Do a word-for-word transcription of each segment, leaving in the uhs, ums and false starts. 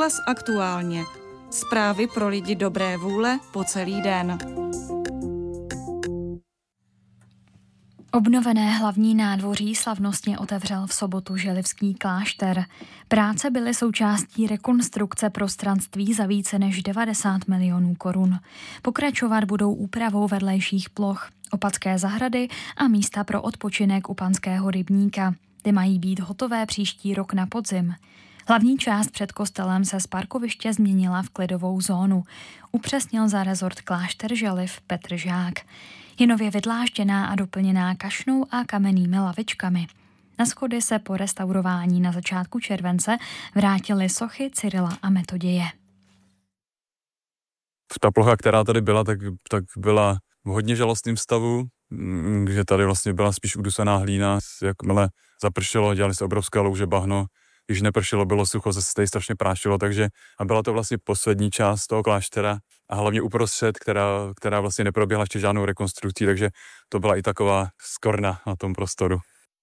Rozhlas Aktuálně. Zprávy pro lidi dobré vůle po celý den. Obnovené hlavní nádvoří slavnostně otevřel v sobotu želivský klášter. Práce byly součástí rekonstrukce prostranství za více než devadesát milionů korun. Pokračovat budou úpravou vedlejších ploch, opatské zahrady a místa pro odpočinek u Panského rybníka. Ty mají být hotové příští rok na podzim. Hlavní část před kostelem se z parkoviště změnila v klidovou zónu, upřesnil za rezort Klášter Želiv Petr Žák. Je nově vydlážděná a doplněná kašnou a kamennými lavičkami. Na schody se po restaurování na začátku července vrátily sochy Cyrila a Metoděje. Ta plocha, která tady byla, tak, tak byla v hodně žalostném stavu, že tady vlastně byla spíš udusaná hlína. Jakmile zapršelo, dělali se obrovské louže bahno. Když nepršelo, bylo sucho, se tady strašně prášilo, takže a byla to vlastně poslední část toho kláštera a hlavně uprostřed, která, která vlastně neproběhla ještě žádnou rekonstrukcí, takže to byla i taková skorna na tom prostoru.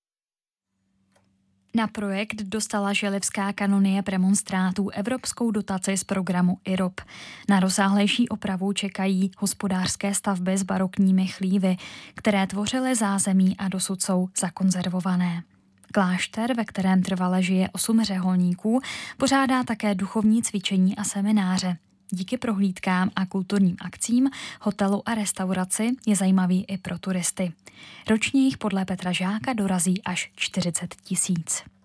Na projekt dostala želivská kanonie premonstrátů evropskou dotaci z programu I R O P. Na rozsáhlejší opravu čekají hospodářské stavby s barokními chlívy, které tvořily zázemí a dosud jsou zakonzervované. Klášter, ve kterém trvale žije osm řeholníků, pořádá také duchovní cvičení a semináře. Díky prohlídkám a kulturním akcím, hotelu a restauraci je zajímavý i pro turisty. Ročně jich podle Petra Žáka dorazí až čtyřicet tisíc.